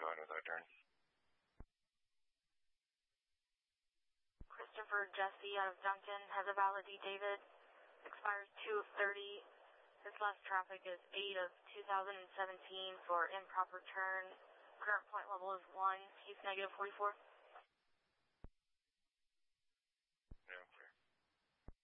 go ahead with our turn. Christopher Jesse out of Duncan has a valid D. David. Expires 2 of 30. His last traffic is 8 of 2017 for improper turn. Current point level is 1. He's negative 44.